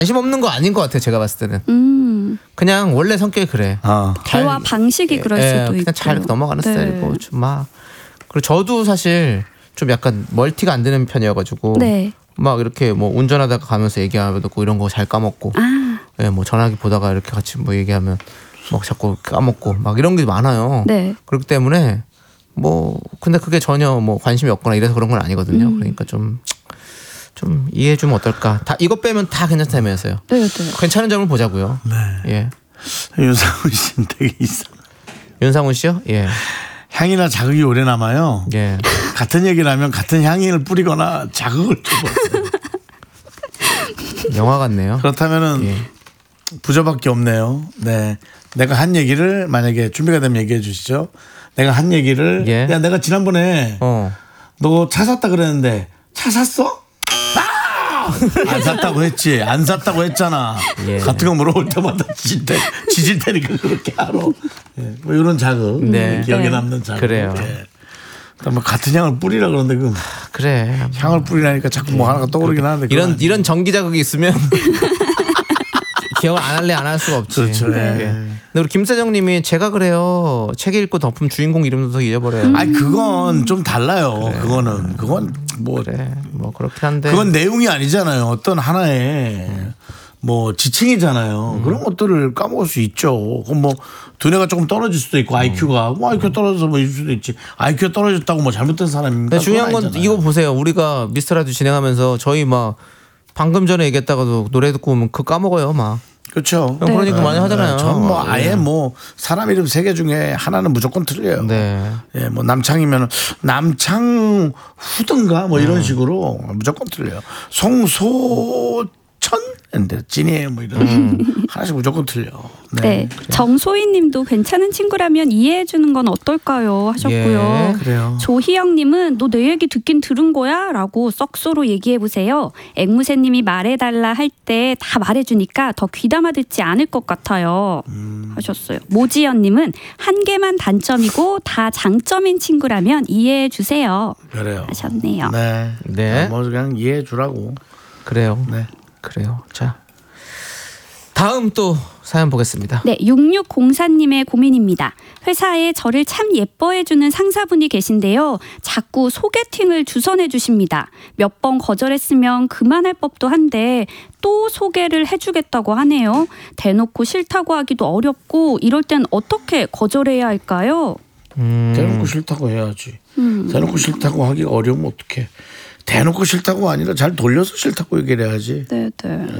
관심 없는 거 아닌 것 같아요. 제가 봤을 때는. 그냥 원래 성격이 그래. 대화 방식이 그럴 수도 그냥 있고. 잘 넘어가는 스타일이고 좀 막. 그리고 저도 사실 좀 약간 멀티가 안 되는 편이어가지고 막 이렇게 뭐 운전하다가 가면서 얘기하고 이런 거 잘 까먹고, 뭐 전화기 보다가 이렇게 같이 뭐 얘기하면 막 자꾸 까먹고 막 이런 게 많아요. 그렇기 때문에 뭐 근데 그게 전혀 뭐 관심이 없거나 이래서 그런 건 아니거든요. 그러니까 좀 이해해주면 어떨까. 다 이거 빼면 다 괜찮다면서요. 네. 괜찮은 점을 보자고요. 예. 윤상훈 씨는 되게 이상. 윤상훈 씨요? 예. 향이나 자극이 오래 남아요. 예. 같은 얘기를 하면 같은 향을 뿌리거나 자극을 줘버려요. 영화 같네요. 그렇다면은 부저밖에 없네요. 네. 내가 한 얘기를 만약에 준비가 되면 얘기해 주시죠. 내가 한 얘기를 야 내가 지난번에 너 차 샀다 그랬는데 차 샀어? 안 샀다고 했지. 안 샀다고 했잖아. 같은 거 물어볼 때마다 지질 테니까 그렇게 알아. 뭐 이런 자극. 기억에 남는 자극. 그래요. 뭐 같은 향을 뿌리라 그러는데 그래. 향을 뿌리라니까 자꾸 뭐 하나가 떠오르긴 하는데 이런 전기 자극이 있으면 기억을 안 할래 안 할 수가 없지. 그렇죠. 근데 우리 김사정님이 제가 그래요. 책 읽고 덮음 주인공 이름도 잊어버려요. 아니 그건 좀 달라요. 그건 뭐 그렇긴 한데 그건 내용이 아니잖아요. 어떤 하나의 뭐 지칭이잖아요. 그런 것들을 까먹을 수 있죠. 그럼 뭐 두뇌가 조금 떨어질 수도 있고 IQ가 떨어져서 뭐 있을 수도 있지. IQ가 떨어졌다고 뭐 잘못된 사람입니까? 중요한 건 이거 보세요. 우리가 미스터라디오 진행하면서 저희 막 방금 전에 얘기했다가도 노래 듣고 오면 그거 까먹어요 막. 그렇죠. 그런 얘기 많이 하잖아요. 전 뭐 아예 뭐 사람 이름 3개 중에 하나는 무조건 틀려요. 예, 뭐 남창이면 남창 후든가 뭐 이런 식으로 무조건 틀려요. 송소천 근데 찐이에요 뭐 이런 하나씩 무조건 틀려. 네. 정소희님도 괜찮은 친구라면 이해해주는 건 어떨까요 하셨고요. 그래요. 조희영님은 너 내 얘기 듣긴 들은 거야?라고 썩소로 얘기해보세요. 앵무새님이 말해달라 할 때 다 말해주니까 더 귀담아 듣지 않을 것 같아요 하셨어요. 모지연님은 한 개만 단점이고 다 장점인 친구라면 이해해주세요. 그래요. 하셨네요. 네. 뭐 그냥 이해해주라고. 그래요. 네. 그래요. 자, 다음 또 사연 보겠습니다. 네, 6604님의 고민입니다. 회사에 저를 참 예뻐해주는 상사분이 계신데요. 자꾸 소개팅을 주선해 주십니다. 몇 번 거절했으면 그만할 법도 한데 또 소개를 해주겠다고 하네요. 대놓고 싫다고 하기도 어렵고 이럴 땐 어떻게 거절해야 할까요? 대놓고 싫다고 해야지. 대놓고 싫다고 하기가 어려우면 어떡해. 대놓고 싫다고 아니라 잘 돌려서 싫다고 얘기를 해야지. 네.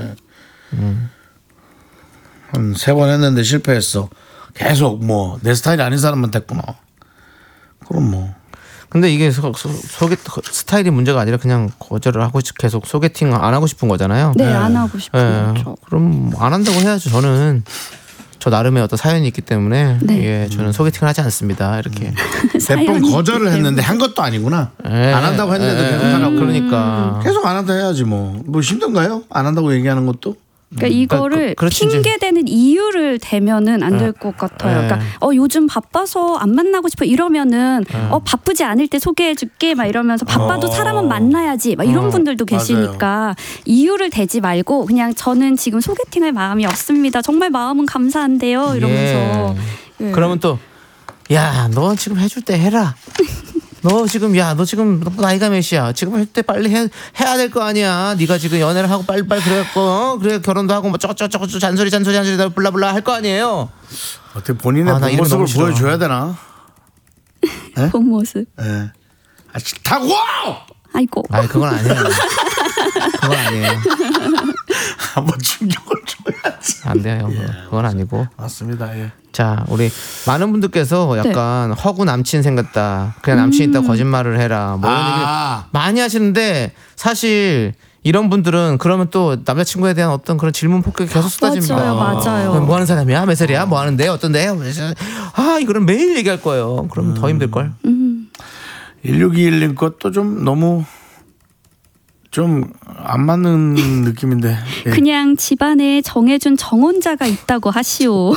한 3번 했는데 실패했어. 계속 뭐 내 스타일이 아닌 사람만 됐구나. 그럼 뭐. 근데 이게 소개 스타일이 문제가 아니라 그냥 거절을 하고 계속 소개팅 안 하고 싶은 거잖아요. 네, 안 하고 싶은 거죠. 그럼 안 한다고 해야죠. 저는 저 나름의 어떤 사연이 있기 때문에 저는 소개팅을 하지 않습니다. 이렇게 몇 번 거절을 했는데 한 것도 아니구나. 안 한다고 했는데도 계속 하라고. 그러니까 계속 안 한다 해야지 뭐. 뭐 힘든가요? 안 한다고 얘기하는 것도? 그러니까 이거를 핑계대는 이유를 대면은 안 될 것 같아요. 그러니까 요즘 바빠서 안 만나고 싶어 이러면은 바쁘지 않을 때 소개해줄게 막 이러면서 바빠도 사람은 만나야지 막 이런 분들도 계시니까 맞아요. 이유를 대지 말고 그냥 저는 지금 소개팅할 마음이 없습니다. 정말 마음은 감사한데요 이러면서 그러면 또 야, 너 지금 해줄 때 해라. 너 지금 나이가 몇이야? 지금 할 때 빨리 해야 될 거 아니야. 네가 지금 연애를 하고 빨리 그래갖고 그래 결혼도 하고 뭐 저쩌고 잔소리 블라블라 할 거 아니에요. 어떻게 본인의 본 모습을 보여줘야 되나? 본 모습. 네. 아 싫다고. 아이고. 그건 아니에요. 그건 아니에요. 한번 충격을 줘야지. 안 돼요. 그건 아니고. 맞습니다. 예. 자, 우리 많은 분들께서 약간 허구 남친 생겼다. 그냥 남친 있다 거짓말을 해라. 뭐 이런 얘기를 많이 하시는데 사실 이런 분들은 그러면 또 남자친구에 대한 어떤 그런 질문 폭격이 계속 쏟아집니다. 맞아요. 뭐 하는 사람이야? 몇 살이야? 뭐 하는데? 어떤데? 이거는 매일 얘기할 거예요. 그러면 더 힘들걸. 1621님 것도 좀 너무 좀 안 맞는 느낌인데. 예. 그냥 집안에 정해준 정혼자가 있다고 하시오.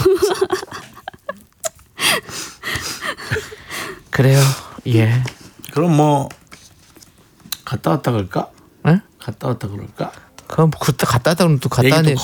그래요. 예. 그럼 뭐 갔다 왔다 그럴까? 네? 갔다 왔다 그럴까? 그럼 그때 갔다 하다 그러면 또 갔다 하니